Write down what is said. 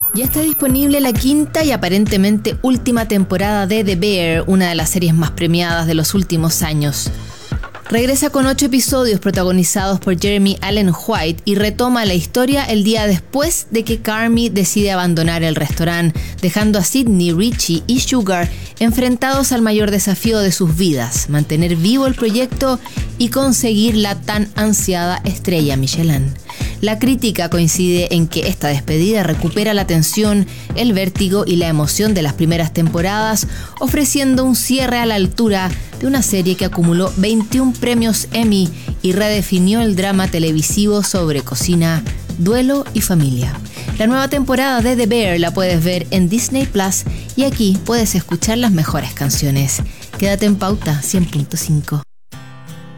Ya está disponible la quinta y aparentemente última temporada de The Bear, una de las series más premiadas de los últimos años. Regresa con 8 episodios protagonizados por Jeremy Allen White y retoma la historia el día después de que Carmy decide abandonar el restaurante, dejando a Sydney, Richie y Sugar enfrentados al mayor desafío de sus vidas, mantener vivo el proyecto y conseguir la tan ansiada estrella Michelin. La crítica coincide en que esta despedida recupera la tensión, el vértigo y la emoción de las primeras temporadas, ofreciendo un cierre a la altura de una serie que acumuló 21 premios Emmy y redefinió el drama televisivo sobre cocina, duelo y familia. La nueva temporada de The Bear la puedes ver en Disney Plus y aquí puedes escuchar las mejores canciones. Quédate en Pauta 100.5.